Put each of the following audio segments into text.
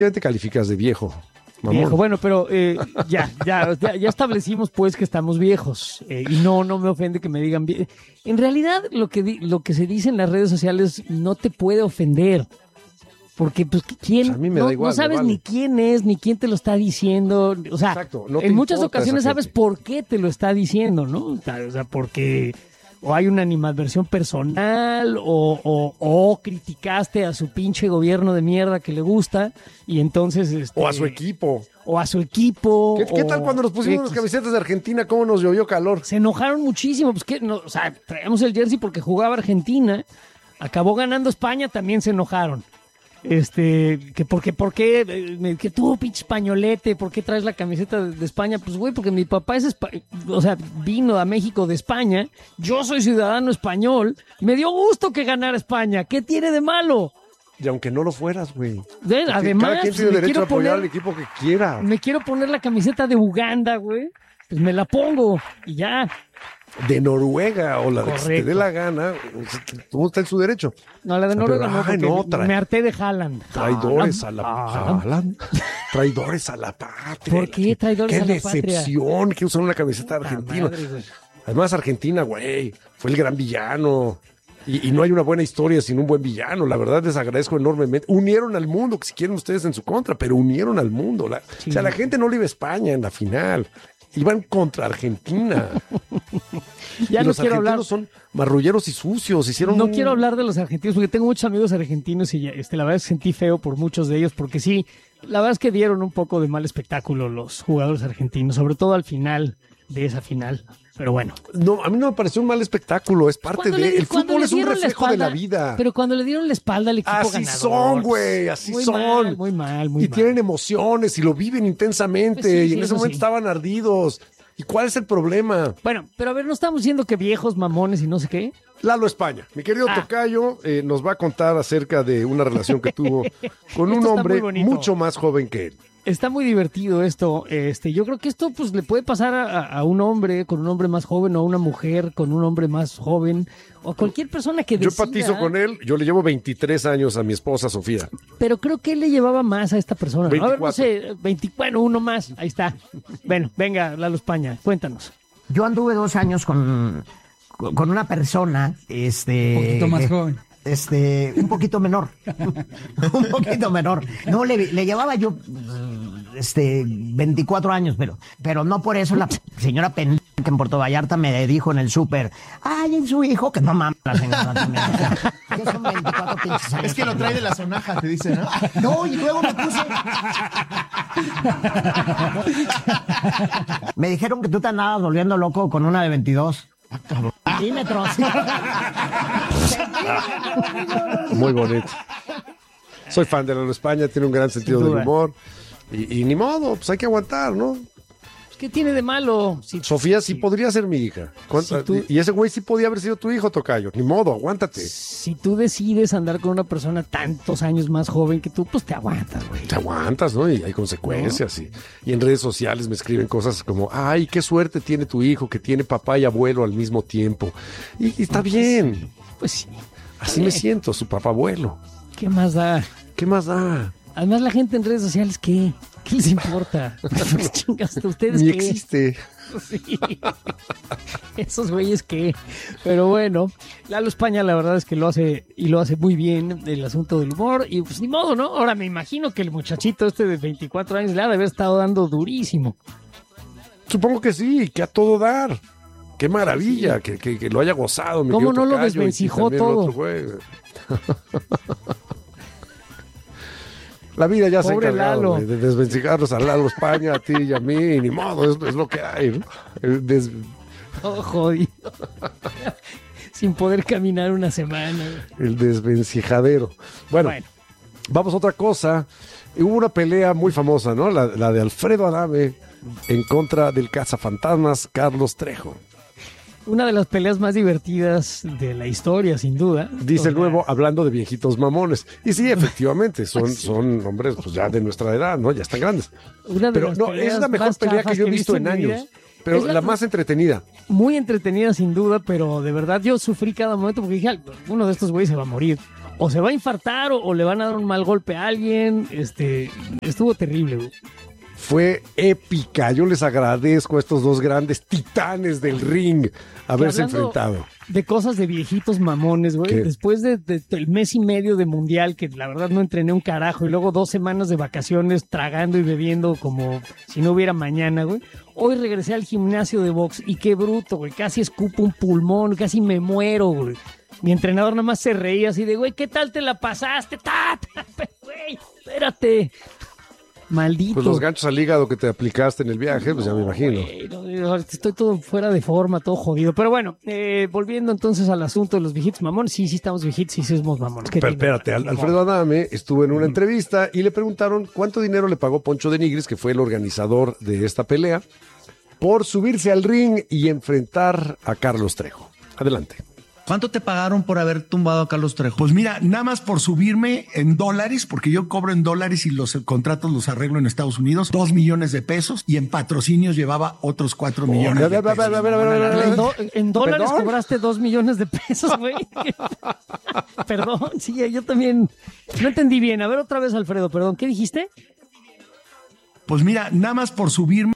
Ya te calificas de viejo. Mamón. Viejo, bueno, pero ya establecimos pues que estamos viejos y no me ofende que me digan bien. En realidad lo que se dice en las redes sociales no te puede ofender, porque pues quién, pues a mí me da igual, no sabes vale. ni quién es, ni quién te lo está diciendo, o sea, Exacto, no te en muchas importa ocasiones esa sabes gente. por qué te lo está diciendo, ¿no? O sea, porque o hay una animadversión personal o criticaste a su pinche gobierno de mierda que le gusta y entonces... O a su equipo. O a su equipo. ¿Qué tal cuando nos pusimos las camisetas de Argentina? ¿Cómo nos llovió calor? Se enojaron muchísimo. Pues que no, o sea, traíamos el jersey porque jugaba Argentina. Acabó ganando España, también se enojaron. Que ¿por qué? Que tú, pinche españolete, ¿por qué traes la camiseta de España? Pues, güey, porque mi papá o sea, vino a México de España. Yo soy ciudadano español. Me dio gusto que ganara España. ¿Qué tiene de malo? Y aunque no lo fueras, güey. Además, cada quien tiene derecho a apoyar al equipo que quiera. Me quiero poner la camiseta de Uganda, güey. Pues me la pongo y ya. De Noruega o la de que se te dé la gana, todo está en su derecho. No, la de Noruega no, porque me harté de Haaland. Traidores a la traidores a la patria. ¿Por qué traidores a la patria? Qué decepción que usan una camiseta argentina. Además, Argentina, güey, fue el gran villano. Y no hay una buena historia sin un buen villano. La verdad, les agradezco enormemente. Unieron al mundo, que si quieren ustedes en su contra, pero unieron al mundo. Sí. O sea, la gente no le iba a España en la final. Iban contra Argentina. Ya y no los quiero argentinos hablar. Son marrulleros y sucios. Quiero hablar de los argentinos porque tengo muchos amigos argentinos y la verdad es que sentí feo por muchos de ellos porque sí, la verdad es que dieron un poco de mal espectáculo los jugadores argentinos, sobre todo al final de esa final. Pero bueno. No, a mí no me pareció un mal espectáculo, es parte de... El fútbol es un reflejo de la vida. Pero cuando le dieron la espalda al equipo así ganador... Así son, güey, así muy son. Mal, muy mal. Y tienen emociones y lo viven intensamente. Pues sí, y en ese momento estaban ardidos. ¿Y cuál es el problema? Bueno, pero a ver, ¿no estamos diciendo que viejos, mamones y no sé qué? Lalo España, mi querido Tocayo, nos va a contar acerca de una relación que tuvo con un hombre mucho más joven que él. Está muy divertido esto. Yo creo que esto pues le puede pasar a un hombre con un hombre más joven o a una mujer con un hombre más joven o a cualquier persona que decida. Yo empatizo con él. Yo le llevo 23 años a mi esposa Sofía. Pero creo que él le llevaba más a esta persona. 24. A ver, no sé, bueno, uno más. Ahí está. Bueno, venga, Lalo España, cuéntanos. Yo anduve 2 años con una persona, un poquito más joven. Un poquito menor. Un poquito menor. No, le llevaba yo 24 años, pero no por eso la señora pendeja que en Puerto Vallarta me dijo en el súper, ay, en su hijo, que no mames la señora también. O sea, que son 24 pinches años. Es que lo trae de la sonaja, te dice, ¿no? No, y luego me puse... Me dijeron que tú te andabas volviendo loco con una de 22. Centímetros. Muy bonito. Soy fan de Lalo España, tiene un gran sentido del humor. Y ni modo, pues hay que aguantar, ¿no? ¿Qué tiene de malo? Sofía sí podría ser mi hija. Y ese güey sí podía haber sido tu hijo, Tocayo. Ni modo, aguántate. Si tú decides andar con una persona tantos años más joven que tú, pues te aguantas, güey. Te aguantas, ¿no? Y hay consecuencias. ¿No? Y en redes sociales me escriben cosas como, ay, qué suerte tiene tu hijo que tiene papá y abuelo al mismo tiempo. Y está bien. Pues sí. Así me siento, su papá abuelo. ¿Qué más da? ¿Qué más da? Además, la gente en redes sociales, ¿qué? ¿Qué les importa? Chingas, ¿ustedes ni qué? Existe. Sí. Esos güeyes que... Pero bueno, Lalo España la verdad es que lo hace muy bien el asunto del humor y pues ni modo, ¿no? Ahora me imagino que el muchachito de 24 años le ha de haber estado dando durísimo. Supongo que sí, que a todo dar. Qué maravilla, sí. que lo haya gozado. ¿Cómo no lo desvencijó todo? La vida ya se ha encargado de desvencijarnos a Lalo España, a ti y a mí, y ni modo, es lo que hay, ¿no? Oh, jodido. Sin poder caminar una semana. El desvencijadero. Bueno, vamos a otra cosa. Hubo una pelea muy famosa, ¿no? La de Alfredo Adame en contra del cazafantasmas Carlos Trejo. Una de las peleas más divertidas de la historia, sin duda. Dice el nuevo, hablando de viejitos mamones. Y sí, efectivamente, son hombres pues ya de nuestra edad, ¿no? Ya están grandes. Pero no, es la mejor pelea que yo he visto en años. Pero la más entretenida. Muy entretenida, sin duda, pero de verdad yo sufrí cada momento porque dije, uno de estos güeyes se va a morir. o se va a infartar o le van a dar un mal golpe a alguien. Estuvo terrible, güey. Fue épica. Yo les agradezco a estos dos grandes titanes del ring haberse enfrentado. De cosas de viejitos mamones, güey. ¿Qué? Después del mes y medio de mundial, que la verdad no entrené un carajo, y luego 2 semanas de vacaciones tragando y bebiendo como si no hubiera mañana, güey. Hoy regresé al gimnasio de box y qué bruto, güey. Casi escupo un pulmón, casi me muero, güey. Mi entrenador nada más se reía así de, güey, ¿qué tal te la pasaste? Güey, espérate. Maldito. Pues los ganchos al hígado que te aplicaste en el viaje, pues ya me imagino. Estoy todo fuera de forma, todo jodido. Pero bueno, volviendo entonces al asunto de los viejitos mamones. Sí estamos viejitos, sí somos mamones. Pero espérate, Alfredo Adame estuvo en una entrevista y le preguntaron cuánto dinero le pagó Poncho de Nigris, que fue el organizador de esta pelea, por subirse al ring y enfrentar a Carlos Trejo. Adelante. ¿Cuánto te pagaron por haber tumbado a Carlos Trejo? Pues mira, nada más por subirme en dólares, porque yo cobro en dólares y los contratos los arreglo en Estados Unidos, 2 millones de pesos, y en patrocinios llevaba otros 4 millones de pesos. ¿En dólares ¿Perdón? cobraste 2 millones de pesos, güey? Perdón, sí, yo también no entendí bien. A ver, otra vez, Alfredo, perdón, ¿qué dijiste? Pues mira, nada más por subirme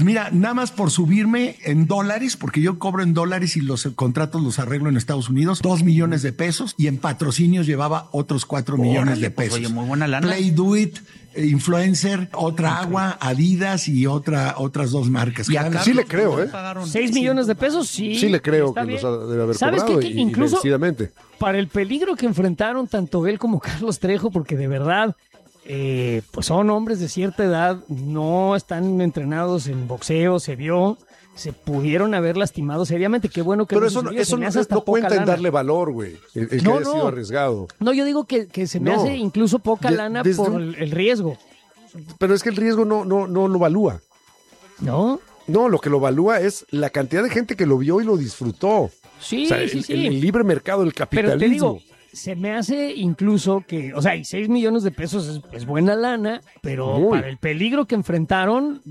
en dólares, porque yo cobro en dólares y los contratos los arreglo en Estados Unidos, 2 millones de pesos, y en patrocinios llevaba otros 4 millones de pesos. Oye, muy buena lana. Play Do It, Influencer, otra agua, Adidas y otras 2 marcas. Y a Carlos, Sí le creo, ¿eh? 6 millones de pesos, sí. Sí le creo está que bien. los debe haber ¿Sabes cobrado qué? y Incluso merecidamente. para el peligro que enfrentaron tanto él como Carlos Trejo, porque de verdad, pues son hombres de cierta edad, no están entrenados en boxeo, se vio, se pudieron haber lastimado seriamente. Qué bueno que Pero no eso, sucedió, eso se me hace hasta no cuenta poca en lana. darle valor, güey. El que No, haya sido no. arriesgado. No, yo digo que se me No. hace incluso poca lana Desde por un- el riesgo, Pero es que el riesgo no lo valúa. ¿no? No, lo que lo valúa es la cantidad de gente que lo vio y lo disfrutó. Sí, O sea, sí. el libre mercado, el Pero capitalismo. te digo, se me hace incluso que, o sea, y 6 millones de pesos es buena lana, pero Muy. para el peligro que enfrentaron,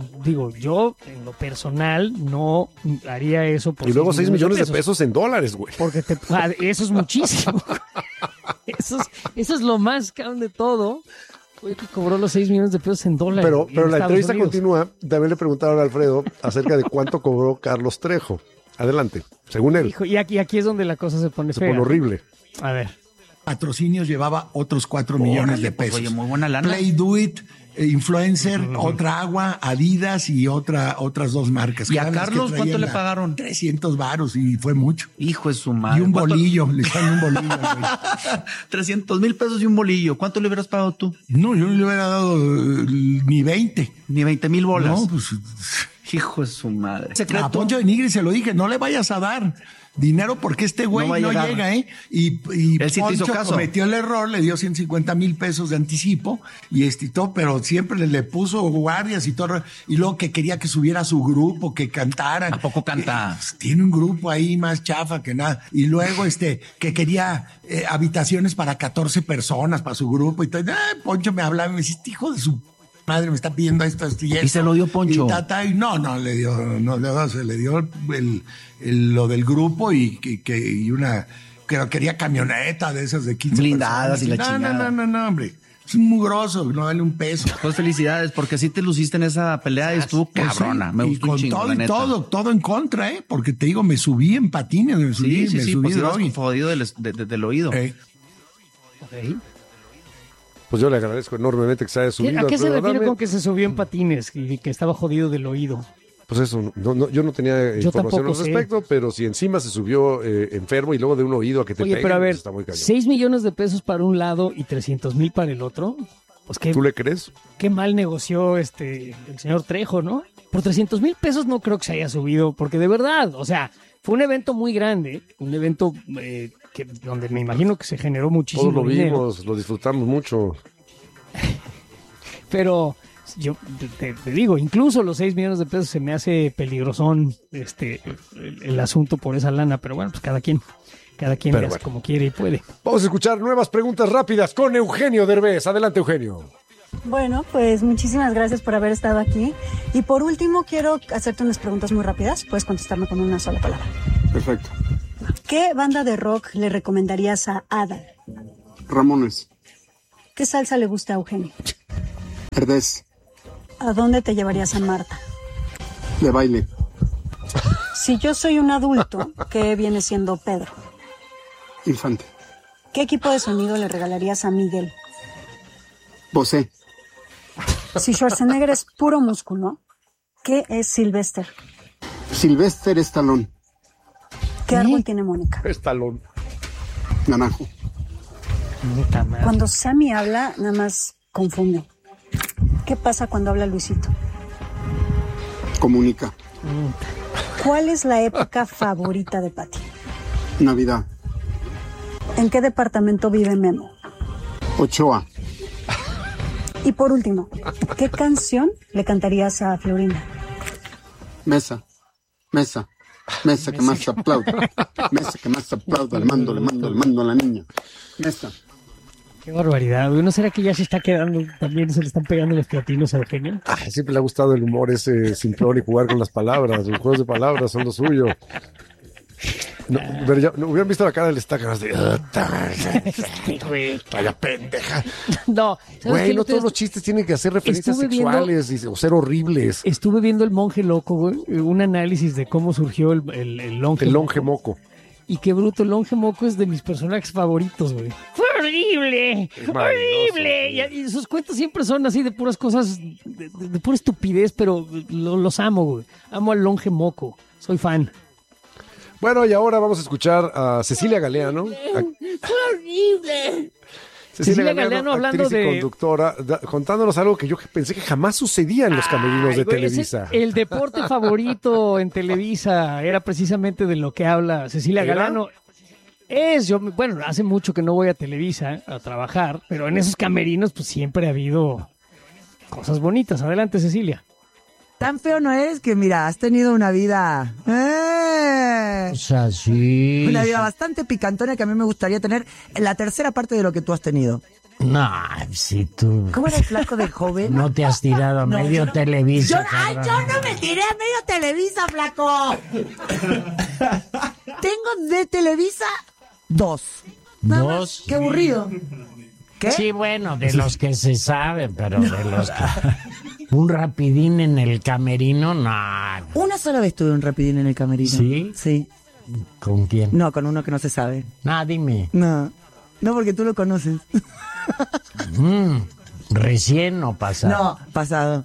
yo en lo personal no haría eso. Por Y luego 6 millones de pesos en dólares, güey. Porque eso es muchísimo. eso es lo más cabrón de todo. Oye, que cobró los 6 millones de pesos en dólares. Pero en la Estados entrevista Unidos. continúa. También le preguntaron a Alfredo acerca de cuánto cobró Carlos Trejo. Adelante, según él. Hijo, y aquí es donde la cosa se pone Se fea. pone horrible. A ver. Patrocinios llevaba otros 4 millones de pesos. Oye, muy buena lana. Play Do It, Influencer, otra agua, Adidas y otras 2 marcas. ¿Y a Cada vez que Carlos traía cuánto le la- pagaron? 300 varos y fue mucho. Hijo de su Y madre. un ¿Cuánto? bolillo, le echan un bolillo. güey. 300,000 pesos y un bolillo. ¿Cuánto le hubieras pagado tú? No, yo no le hubiera dado ni 20. Ni 20,000 bolas. No, pues Hijo de su madre. a Secreto. Poncho de Nigris se lo dije, no le vayas a dar dinero porque este güey No va a no llegar. llega, ¿eh? Y Él sí te hizo Poncho caso. cometió el error, le dio 150,000 pesos de anticipo y todo, pero siempre le puso guardias y todo, y luego que quería que subiera a su grupo, que cantaran. ¿A poco canta? Tiene un grupo ahí más chafa que nada. Y luego que quería habitaciones para 14 personas para su grupo y todo. Poncho me hablaba y me dice, "Este hijo de su madre me está pidiendo esto y esto". ¿Y se lo dio Poncho? Y no le dio, se le dio lo del grupo y una, que quería camioneta de esas de 15 Blindadas personas. y la chingada. No, hombre. Es un mugroso, no vale un peso. Pues felicidades, porque sí te luciste en esa pelea y estuvo cabrona. Me y gustó un con chingo, todo la y neta. todo en contra, porque te digo, me subí en patines, me subí Sí, pues ibas drogui. jodido del oído. Pues yo le agradezco enormemente que se haya subido. ¿A qué se Alfredo refiere Adame. con que se subió en patines y que estaba jodido del oído? Pues eso, yo no tenía Yo información tampoco al sé. respecto, pero si encima se subió enfermo y luego de un oído a que te Oye, peguen, pero a ver, pues está muy cañón. 6 millones de pesos para un lado y 300,000 para el otro. Pues ¿Tú le crees? qué mal negoció el señor Trejo, ¿no? Por 300,000 pesos no creo que se haya subido, porque de verdad, o sea, fue un evento muy grande, un evento donde me imagino que se generó muchísimo Todos lo dinero. vimos, lo disfrutamos mucho. Pero yo te digo, incluso los 6 millones de pesos se me hace peligrosón el asunto por esa lana, pero bueno, pues cada quien le hace bueno. como quiere y puede. Vamos a escuchar nuevas preguntas rápidas con Eugenio Derbez. Adelante, Eugenio. Bueno, pues muchísimas gracias por haber estado aquí. Y por último, quiero hacerte unas preguntas muy rápidas. Puedes contestarme con una sola palabra. Perfecto. ¿Qué banda de rock le recomendarías a Adal? Ramones. ¿Qué salsa le gusta a Eugenio? Herdez. ¿A dónde te llevarías a Marta? De baile. Si yo soy un adulto, ¿qué viene siendo Pedro? Infante. ¿Qué equipo de sonido le regalarías a Miguel? Bosé. Si Schwarzenegger es puro músculo, ¿qué es Sylvester? Sylvester Stallone. ¿Qué árbol tiene Mónica? Estalón. Naranjo. Puta madre. Cuando Sammy habla, nada más confunde. ¿Qué pasa cuando habla Luisito? Comunica. ¿Cuál es la época favorita de Patty? Navidad. ¿En qué departamento vive Memo? Ochoa. Y por último, ¿qué canción le cantarías a Florinda? Mesa. Mesa. Mesa que más aplauda. Mesa que más aplauda. Le mando a la niña. Mesa. Qué barbaridad, güey. ¿No será que ya se está quedando, también se le están pegando los platinos a Eugenio? Siempre le ha gustado el humor ese simplón y jugar con las palabras. Los juegos de palabras son lo suyo. No, pero ya, ¿no hubieran visto la cara del estaca? Vaya pendeja. No, ¿sabes Güey, qué? no todos los chistes tienen que hacer referencias sexuales o ser horribles. Estuve viendo El Monje Loco, güey, un análisis de cómo surgió el longe. El longe moco. Y qué bruto, el longe moco es de mis personajes favoritos, güey. ¡Fue horrible! ¡Horrible! Y sus cuentos siempre son así de puras cosas, de pura estupidez, pero los amo, güey. Amo al longe moco. Soy fan. Bueno, y ahora vamos a escuchar a Cecilia Galeano. ¡Fue horrible! Cecilia Galeano hablando actriz y de... conductora, contándonos algo que yo pensé que jamás sucedía en los camerinos de güey, Televisa. El deporte favorito en Televisa era precisamente de lo que habla Cecilia Galeano. Bueno, hace mucho que no voy a Televisa a trabajar, pero en esos camerinos pues siempre ha habido cosas bonitas. Adelante, Cecilia. Tan feo no eres que, mira, has tenido una vida... O sea, sí. Una vida bastante picantona que a mí me gustaría tener en la tercera parte de lo que tú has tenido. No, si tú ¿Cómo era el flaco de joven? no te has tirado a medio Televisa. ¡Ay, yo no me tiré a medio Televisa, flaco! Tengo de Televisa 2. Nada más. ¿Dos? ¡Qué aburrido! ¿Qué? Sí, bueno, de los que se saben, pero de los que... Un rapidín en el camerino, no. Una sola vez tuve un rapidín en el camerino. ¿Sí? Sí. ¿Con quién? No, con uno que no se sabe. No, dime. No. No, porque tú lo conoces. ¿Recién o pasado? No, pasado.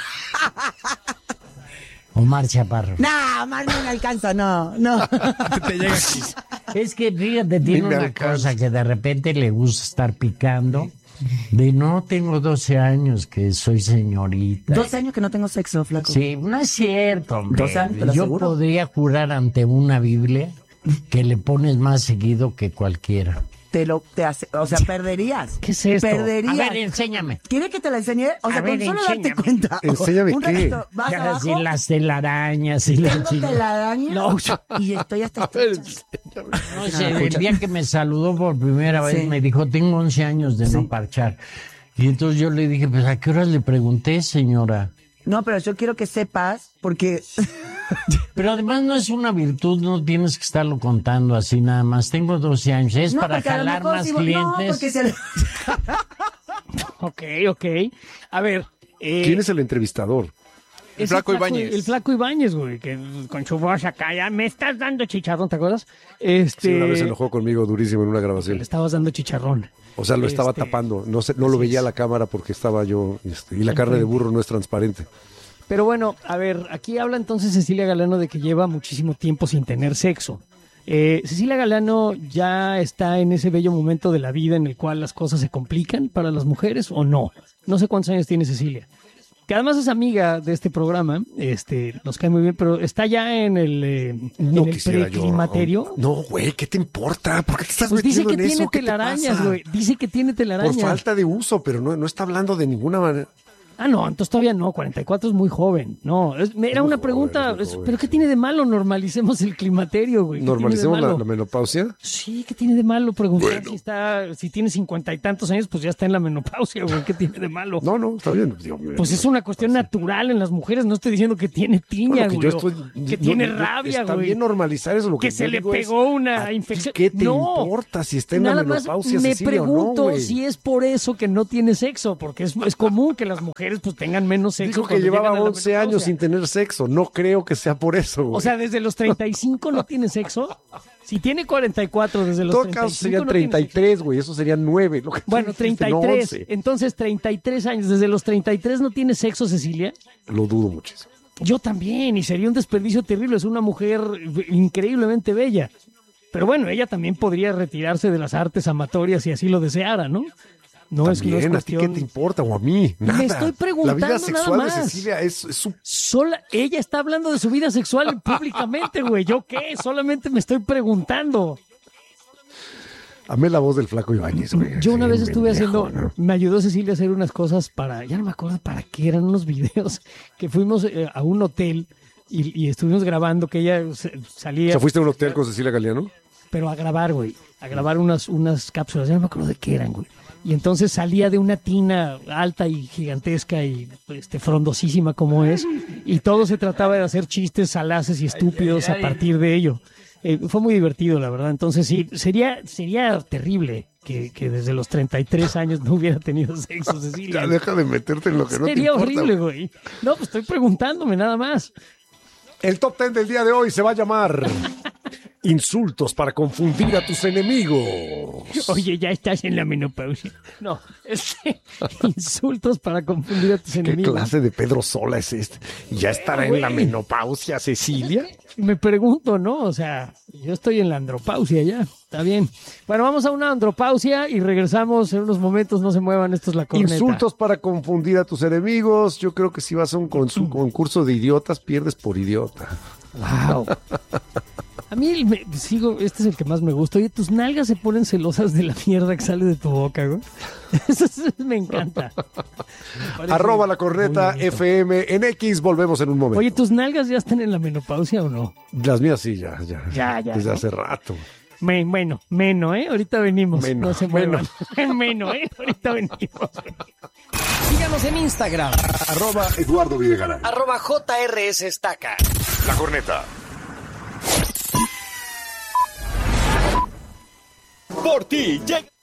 Omar Chaparro. No, Omar no me alcanza, no. Te llega aquí. Es que, fíjate, tiene me una alcanza. cosa que de repente le gusta estar picando. De no, tengo 12 años que soy señorita. 12 años que no tengo sexo, flaco. Sí, no es cierto, hombre. 12 años, te lo Yo aseguro. podría jurar ante una Biblia que le pones más seguido que cualquiera. O sea, perderías. ¿Qué es esto? Perderías. A ver, enséñame. ¿Quieres que te la enseñe? O sea, A ver, con solo darte enséñame. cuenta. Enséñame Un qué. ratito, vas Ya, abajo, si las telarañas y la tengo chingada. telarañas No. y estoy hasta estrecha. No sé, el día que me saludó por primera vez Sí. me dijo, tengo 11 años de no parchar. Y entonces yo le dije, pues, ¿a qué horas le pregunté, señora? No, pero yo quiero que sepas, porque... Pero además no es una virtud, no tienes que estarlo contando así nada más. Tengo 12 años, es No, para porque a lo jalar mejor más si- clientes. No, porque se... Ok. A ver. ¿Quién es el entrevistador? El Flaco Ibáñez. El Flaco Ibáñez, güey, que con su voz acá, ya me estás dando chicharrón, ¿te acuerdas? Sí, una vez se enojó conmigo durísimo en una Le grabación. estabas dando chicharrón. O sea, lo estaba tapando. No lo veía a la cámara porque estaba yo... y la carne de burro no es transparente. Pero bueno, a ver, aquí habla entonces Cecilia Galeano de que lleva muchísimo tiempo sin tener sexo. Cecilia Galeano ya está en ese bello momento de la vida en el cual las cosas se complican para las mujeres o no. No sé cuántos años tiene Cecilia. Que además es amiga de este programa, nos cae muy bien, pero está ya en el quisiera yo. preclimaterio. No, güey, ¿qué te importa? ¿Por qué te estás Pues dice metiendo que en tiene eso? ¿Qué te telarañas, pasa? güey. Dice que tiene telarañas. Por falta de uso, pero no está hablando de ninguna manera. Ah, no, entonces todavía no, 44 es muy joven. No, era una pregunta, ¿pero qué tiene de malo? Normalicemos el climaterio, güey. ¿Normalicemos la menopausia? Sí, ¿qué tiene de malo preguntar si tiene 50 y tantos años, pues ya está en la menopausia, güey? ¿Qué tiene de malo? No, está bien. Pues es una cuestión natural en las mujeres, no estoy diciendo que tiene tiña, güey. Que tiene rabia, güey. Está bien normalizar eso. Lo que se le pegó una infección. ¿Qué te importa si está en la menopausia, me Cecilia, pregunto o no, si es por eso que no tiene sexo, porque es común que las mujeres pues tengan menos sexo. Dijo que llevaba 11 años sin tener sexo. No creo que sea por eso, güey. O sea, desde los 35 no tiene sexo. Si tiene 44 desde los 35. En todo caso serían 33, güey. Eso serían 9. Bueno, 33. No, entonces 33 años. Desde los 33 no tiene sexo, Cecilia. Lo dudo muchísimo. Yo también. Y sería un desperdicio terrible. Es una mujer increíblemente bella. Pero bueno, ella también podría retirarse de las artes amatorias si así lo deseara, ¿no? No es cuestión... ¿A ti qué te importa o a mí? Nada. Me estoy preguntando la vida sexual nada más. De Cecilia es su... Ella está hablando de su vida sexual públicamente, güey. ¿Yo qué? Solamente me estoy preguntando. Amé la voz del Flaco Ibáñez, güey. Yo una vez estuve haciendo... ¿no? Me ayudó Cecilia a hacer unas cosas para... Ya no me acuerdo para qué eran unos videos. Que fuimos a un hotel y estuvimos grabando que ella salía... O sea, ¿fuiste a un hotel con Cecilia Galeano? Pero a grabar, güey. A grabar unas cápsulas. Ya no me acuerdo de qué eran, güey. Y entonces salía de una tina alta y gigantesca y frondosísima como es, y todo se trataba de hacer chistes salaces y estúpidos a partir de ello. Fue muy divertido, la verdad. Entonces sí, sería terrible que desde los 33 años no hubiera tenido sexo, Cecilia. Ya deja de meterte en lo que no te importa. Sería horrible, güey. No, pues estoy preguntándome nada más. El top 10 del día de hoy se va a llamar Insultos para confundir a tus enemigos. Oye, ya estás en la menopausia. No, insultos para confundir a tus enemigos. ¿Qué clase de Pedro Sola es este? ¿Ya estará en la menopausia, Cecilia? Me pregunto, ¿no? O sea, yo estoy en la andropausia ya. Está bien. Bueno, vamos a una andropausia y regresamos en unos momentos. No se muevan, esto es La Corneta. Insultos para confundir a tus enemigos. Yo creo que si vas a un concurso de idiotas, pierdes por idiota. Wow. A mí este es el que más me gusta. Oye, tus nalgas se ponen celosas de la mierda que sale de tu boca, güey. Eso me encanta. @ La Corneta FM en X. Volvemos en un momento. Oye, ¿tus nalgas ya están en la menopausia o no? Las mías sí, ya. Desde hace rato. Bueno, ahorita venimos. No se muevan. Ahorita venimos. Síganos en Instagram. @Eduardo Videgaray. @JRS Estaca. La Corneta. Por ti,